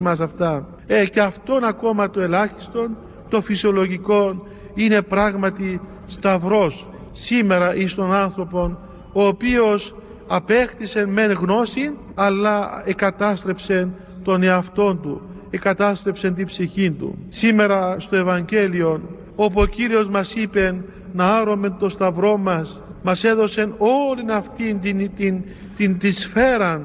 μας αυτά. Και αυτόν ακόμα το ελάχιστον, το φυσιολογικό, είναι πράγματι σταυρός σήμερα εις τον άνθρωπον, ο οποίος απέκτησε μεν γνώση, αλλά εκατάστρεψε τον εαυτόν του, εκατάστρεψε την ψυχή του. Σήμερα στο Ευαγγέλιο, όπου ο Κύριος μας είπε να άρωμε το σταυρό μας, μας έδωσε όλη αυτή την σφαίρα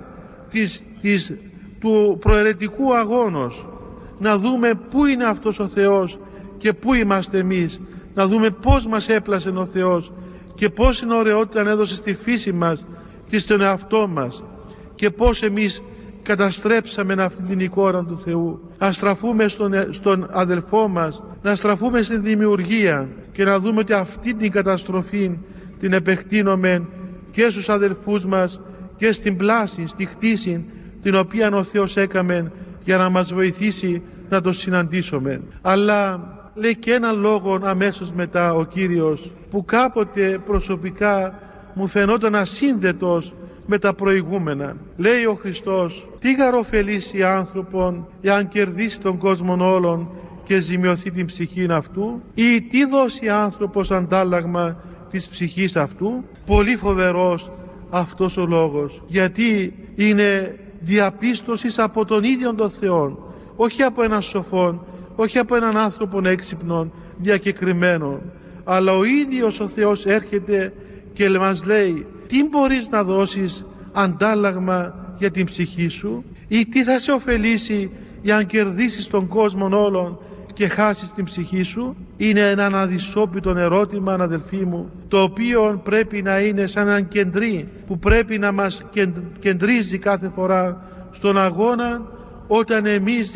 του προαιρετικού αγώνος, να δούμε πού είναι αυτός ο Θεός και πού είμαστε εμείς, να δούμε πώς μας έπλασε ο Θεός και πώς είναι ωραιότητα να έδωσε στη φύση μας και στον εαυτό μας και πώς εμείς καταστρέψαμε αυτή την εικόνα του Θεού. Να στραφούμε στον αδελφό μας, να στραφούμε στην δημιουργία και να δούμε ότι αυτή την καταστροφή την επεκτείνουμε και στους αδελφούς μας και στην πλάση, στη χτίση την οποία ο Θεός έκαμε για να μας βοηθήσει να το συναντήσουμε. Αλλά λέει και έναν λόγο αμέσως μετά ο Κύριος, που κάποτε προσωπικά μου φαινόταν ασύνδετος με τα προηγούμενα. Λέει ο Χριστός, τι γαροφελήσει άνθρωπον εάν κερδίσει τον κόσμο όλων και ζημιωθεί την ψυχή αυτού, ή τι δώσει άνθρωπος αντάλλαγμα της ψυχής αυτού. Πολύ φοβερός αυτός ο λόγος, γιατί είναι διαπίστωσης από τον ίδιο τον Θεό, όχι από έναν σοφόν, όχι από έναν άνθρωπο έξυπνον, διακεκριμένον, αλλά ο ίδιος ο Θεός έρχεται και μας λέει, τι μπορείς να δώσεις αντάλλαγμα για την ψυχή σου, ή τι θα σε ωφελήσει για να κερδίσεις τον κόσμο όλων και χάσεις την ψυχή σου. Είναι ένα αναδυσόπιτο ερώτημα, αδελφοί μου, το οποίο πρέπει να είναι σαν έναν κεντρί που πρέπει να μας κεντρίζει κάθε φορά στον αγώνα, όταν εμείς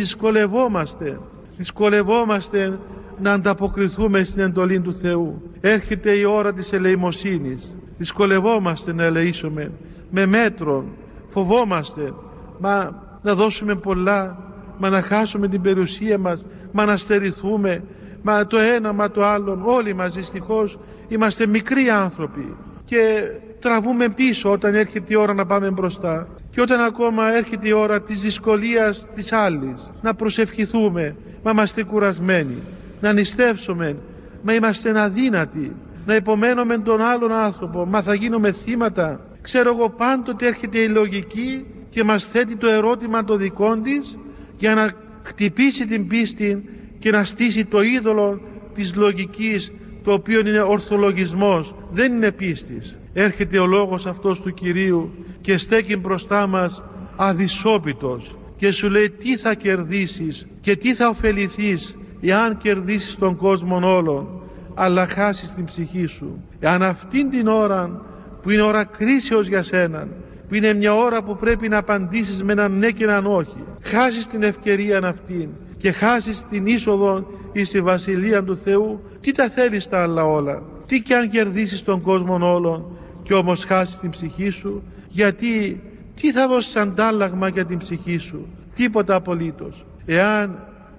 δυσκολευόμαστε να ανταποκριθούμε στην εντολή του Θεού. Έρχεται η ώρα της ελεημοσύνης, δυσκολευόμαστε να ελεήσουμε με μέτρον, φοβόμαστε να δώσουμε πολλά, να χάσουμε την περιουσία μας, να στερηθούμε, το ένα το άλλο. Όλοι μας δυστυχώς είμαστε μικροί άνθρωποι και τραβούμε πίσω όταν έρχεται η ώρα να πάμε μπροστά, και όταν ακόμα έρχεται η ώρα της δυσκολίας της άλλης να προσευχηθούμε, είμαστε κουρασμένοι, να νηστεύσουμε, είμαστε αδύνατοι, να υπομένουμε τον άλλον άνθρωπο, θα γίνουμε θύματα. Ξέρω εγώ, πάντοτε έρχεται η λογική και μας θέτει το ερώτημα το δικό της για να χτυπήσει την πίστη και να στήσει το είδωλο της λογικής, το οποίο είναι ορθολογισμός, δεν είναι πίστης. Έρχεται ο λόγος αυτός του Κυρίου και στέκει μπροστά μας αδυσόπιτος και σου λέει, τι θα κερδίσεις και τι θα ωφεληθείς εάν κερδίσεις τον κόσμο όλων, αλλά χάσεις την ψυχή σου. Εάν αυτήν την ώρα που είναι ώρα κρίσεως για σένα, που είναι μια ώρα που πρέπει να απαντήσεις με έναν ναι και έναν όχι, χάσεις την ευκαιρία αυτήν και χάσεις την είσοδο εις τη Βασιλεία του Θεού, τι τα θέλεις τα άλλα όλα? Τι και αν κερδίσεις τον κόσμο όλων και όμως χάσεις την ψυχή σου, γιατί τι θα δώσεις αντάλλαγμα για την ψυχή σου? Τίποτα απολύτως. Εάν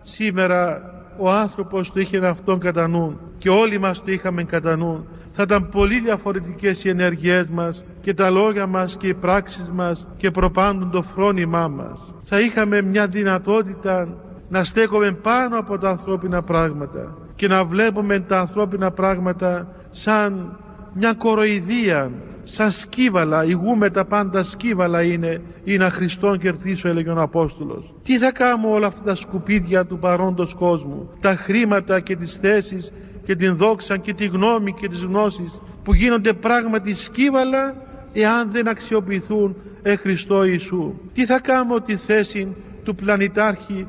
σήμερα ο άνθρωπος το είχε αυτόν κατά νου και όλοι μας το είχαμε κατά νου, θα ήταν πολύ διαφορετικές οι ενέργειές μας και τα λόγια μας και οι πράξεις μας και προπάντων το φρόνημά μας. Θα είχαμε μια δυνατότητα να στέκουμε πάνω από τα ανθρώπινα πράγματα και να βλέπουμε τα ανθρώπινα πράγματα σαν μια κοροϊδία, σαν σκύβαλα. Ηγούμε τα πάντα σκύβαλα είναι Χριστόν κερδίσω, έλεγε ο Απόστολος. Τι θα κάνουμε όλα αυτά τα σκουπίδια του παρόντος κόσμου, τα χρήματα και τις θέσεις και την δόξα και τη γνώμη και τις γνώσεις που γίνονται πράγματι σκύβαλα εάν δεν αξιοποιηθούν Χριστό Ιησού? Τι θα κάνουμε τη θέση του πλανητάρχη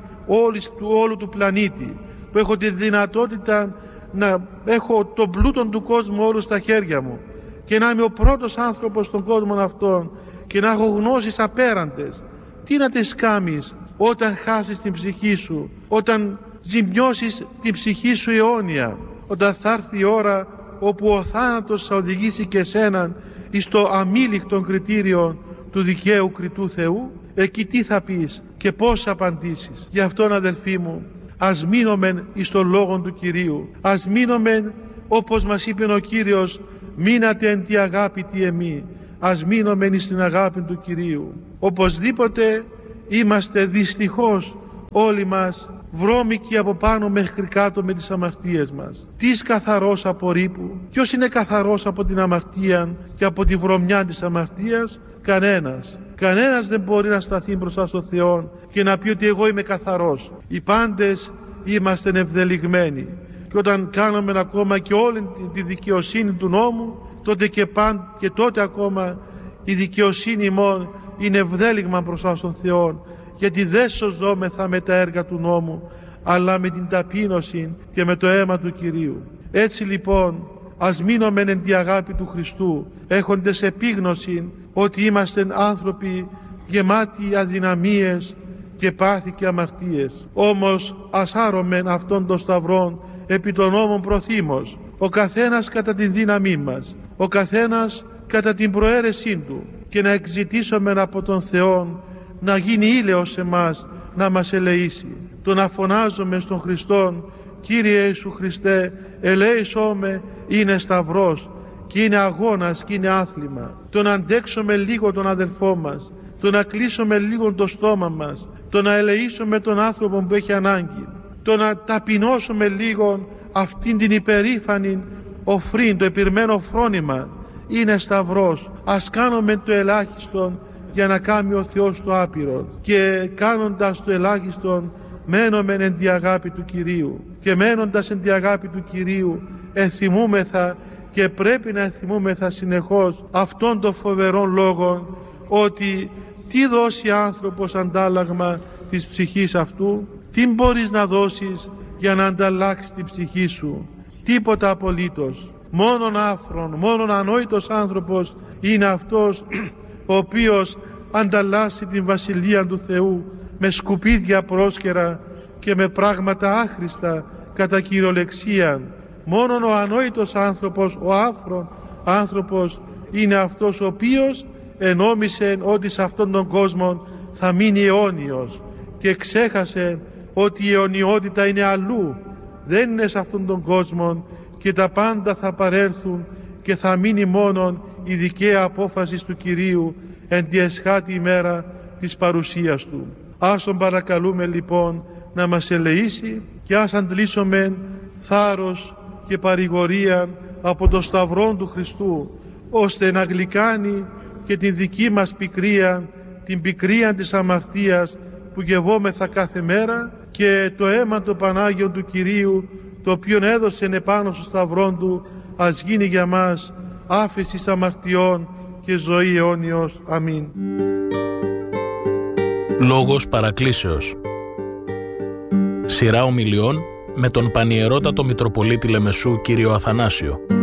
όλου του πλανήτη, που έχω τη δυνατότητα να έχω τον πλούτον του κόσμου όλου στα χέρια μου και να είμαι ο πρώτος άνθρωπος στον κόσμο αυτόν και να έχω γνώσεις απέραντες? Τι να τις κάνεις όταν χάσεις την ψυχή σου, όταν ζημιώσεις την ψυχή σου αιώνια, όταν θα έρθει η ώρα όπου ο θάνατος θα οδηγήσει και εσέναν εις το αμήλικτον κριτήριο του δικαίου κριτού Θεού? Εκεί τι θα πεις και πώς θα απαντήσεις? Γι' αυτόν, αδελφοί μου, ας μείνομεν εις τον λόγον του Κυρίου, ας μείνομεν όπως μας είπε ο Κύριος, μείνατε εν τη αγάπη τη εμή, ας μείνομεν εις την αγάπη του Κυρίου. Οπωσδήποτε είμαστε δυστυχώς όλοι μας βρώμικοι από πάνω μέχρι κάτω με τις αμαρτίες μας. Τις καθαρός από ρήπου? Ποιος είναι καθαρός από την αμαρτία και από τη βρωμιά της αμαρτίας? Κανένας. Κανένας δεν μπορεί να σταθεί μπροστά στον Θεό και να πει ότι εγώ είμαι καθαρός. Οι πάντες είμαστε ευδελιγμένοι. Και όταν κάνουμε ακόμα και όλη τη δικαιοσύνη του νόμου, τότε και τότε ακόμα η δικαιοσύνη ημών είναι ευδέλιγμα μπροστά στον Θεό, γιατί δεν σωζόμεθα με τα έργα του νόμου, αλλά με την ταπείνωση και με το αίμα του Κυρίου. Έτσι λοιπόν, ας μείνουμε εν τη αγάπη του Χριστού, έχοντες επίγνωση ότι είμαστε άνθρωποι γεμάτοι αδυναμίες και πάθη και αμαρτίες. Όμως ας άρωμεν αυτόν τον σταυρόν επί των νόμων προθύμως, ο καθένας κατά την δύναμή μας, ο καθένας κατά την προαίρεσή του, και να εξητήσουμε από τον Θεό να γίνει ήλαιος σε μας, να μας ελεήσει. Το να φωνάζουμε στον Χριστόν, Κύριε Ιησού Χριστέ, ελέησόμε, είναι σταυρός και είναι αγώνας και είναι άθλημα. Το να αντέξουμε λίγο τον αδελφό μας, το να κλείσουμε λίγο το στόμα μας, το να ελεήσουμε τον άνθρωπο που έχει ανάγκη, το να ταπεινώσουμε λίγο αυτήν την υπερήφανη οφρήν, το επιρμένο φρόνημα, είναι σταυρός. Ας κάνουμε το ελάχιστον για να κάνει ο Θεός το άπειρο, και κάνοντας το ελάχιστον μένουμε εν τη αγάπη του Κυρίου, και μένοντας εν τη αγάπη του Κυρίου ενθυμούμεθα, και πρέπει να ενθυμούμεθα συνεχώς αυτόν τον φοβερόν λόγο, ότι τι δώσει άνθρωπος αντάλλαγμα της ψυχής αυτού? Τι μπορείς να δώσεις για να ανταλλάξεις την ψυχή σου? Τίποτα απολύτως. Μόνον άφρον, μόνον ανόητος άνθρωπος είναι αυτός ο οποίος ανταλλάσσει την Βασιλεία του Θεού με σκουπίδια πρόσκαιρα και με πράγματα άχρηστα κατά κυριολεξία. Μόνον ο ανόητος άνθρωπος, ο άφρον άνθρωπος είναι αυτός ο οποίος ενόμισε ότι σε αυτόν τον κόσμο θα μείνει αιώνιος και ξέχασε ότι η αιωνιότητα είναι αλλού, δεν είναι σε αυτόν τον κόσμο, και τα πάντα θα παρέλθουν και θα μείνει μόνον η δικαία απόφαση του Κυρίου εν τη εσχάτη ημέρα της παρουσίας Του. Ας τον παρακαλούμε λοιπόν να μας ελεήσει, και ας αντλήσουμε θάρρος και παρηγορία από το σταυρό του Χριστού, ώστε να γλυκάνει και την δική μας πικρία, την πικρία της αμαρτίας που γευόμεθα κάθε μέρα, και το αίμα του Πανάγιον του Κυρίου, το οποίο έδωσε επάνω στο σταυρό Του, ας γίνει για μας άφεσης αμαρτιών και ζωή αιώνιος. Αμήν. Λόγος παρακλήσεως. Σειρά ομιλιών με τον Πανιερότατο Μητροπολίτη Λεμεσού κύριο Αθανάσιο.